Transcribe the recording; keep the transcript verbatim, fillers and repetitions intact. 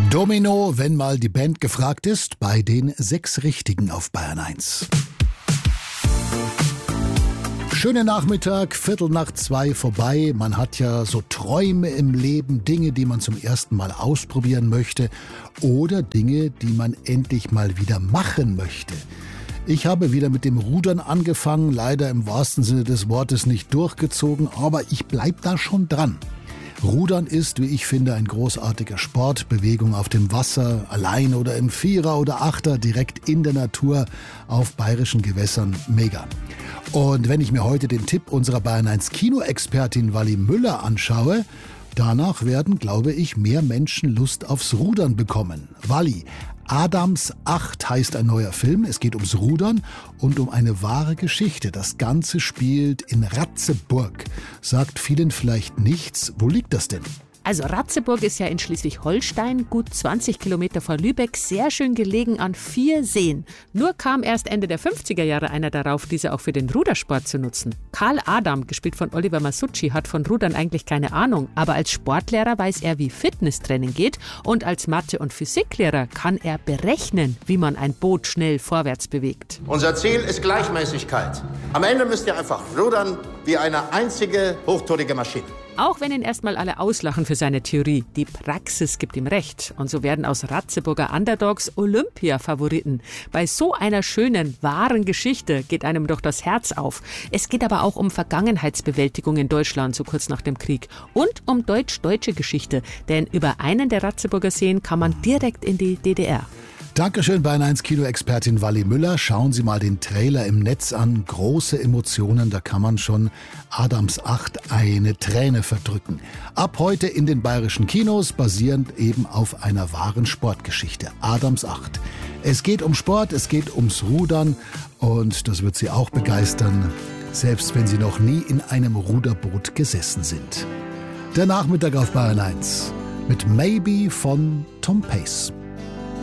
Domino, wenn mal die Band gefragt ist, bei den sechs Richtigen auf Bayern eins. Schöner Nachmittag, Viertel nach zwei vorbei. Man hat ja so Träume im Leben, Dinge, die man zum ersten Mal ausprobieren möchte oder Dinge, die man endlich mal wieder machen möchte. Ich habe wieder mit dem Rudern angefangen, leider im wahrsten Sinne des Wortes nicht durchgezogen, aber ich bleib da schon dran. Rudern ist, wie ich finde, ein großartiger Sport. Bewegung auf dem Wasser, allein oder im Vierer oder Achter, direkt in der Natur, auf bayerischen Gewässern, mega. Und wenn ich mir heute den Tipp unserer Bayern eins Kinoexpertin Wally Müller anschaue, danach werden, glaube ich, mehr Menschen Lust aufs Rudern bekommen. Wally, Adams acht heißt ein neuer Film. Es geht ums Rudern und um eine wahre Geschichte. Das Ganze spielt in Ratzeburg. Sagt vielen vielleicht nichts. Wo liegt das denn? Also Ratzeburg ist ja in Schleswig-Holstein, gut zwanzig Kilometer vor Lübeck, sehr schön gelegen an vier Seen. Nur kam erst Ende der fünfziger Jahre einer darauf, diese auch für den Rudersport zu nutzen. Karl Adam, gespielt von Oliver Masucci, hat von Rudern eigentlich keine Ahnung, aber als Sportlehrer weiß er, wie Fitnesstraining geht und als Mathe- und Physiklehrer kann er berechnen, wie man ein Boot schnell vorwärts bewegt. Unser Ziel ist Gleichmäßigkeit. Am Ende müsst ihr einfach rudern wie eine einzige hochtourige Maschine. Auch wenn ihn erstmal alle auslachen für seine Theorie, die Praxis gibt ihm recht. Und so werden aus Ratzeburger Underdogs Olympia-Favoriten. Bei so einer schönen, wahren Geschichte geht einem doch das Herz auf. Es geht aber auch um Vergangenheitsbewältigung in Deutschland, so kurz nach dem Krieg. Und um deutsch-deutsche Geschichte, denn über einen der Ratzeburger Seen kann man direkt in die D D R. Dankeschön, Bayern eins Kinoexpertin Wally Müller. Schauen Sie mal den Trailer im Netz an. Große Emotionen, da kann man schon Adams acht eine Träne verdrücken. Ab heute in den bayerischen Kinos, basierend eben auf einer wahren Sportgeschichte. Adams acht. Es geht um Sport, es geht ums Rudern und das wird Sie auch begeistern, selbst wenn Sie noch nie in einem Ruderboot gesessen sind. Der Nachmittag auf Bayern eins mit Maybe von Tom Pace.